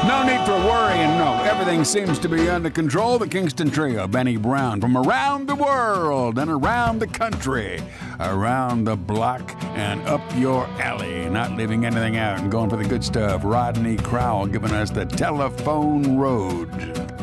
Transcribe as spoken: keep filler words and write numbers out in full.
No need for worrying, no. Everything seems to be under control. The Kingston Trio, Benny Brown, from around the world and around the country, around the block and up your alley. Not leaving anything out and going for the good stuff. Rodney Crowell giving us the Telephone Road.